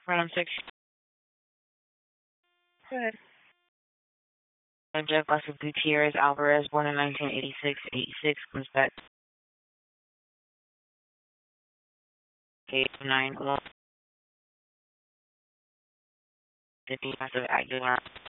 Round 6. Good. Jeff Buster Gutierrez Alvarez, born in 1986, 86, comes back 891. 50 Massive Aguilar.